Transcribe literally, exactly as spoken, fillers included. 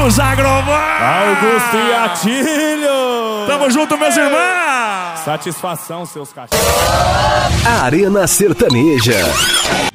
Os Agrovan! Augusto e Atílio! Tamo junto, meus irmãos! Satisfação, seus cachorros. Arena Sertaneja.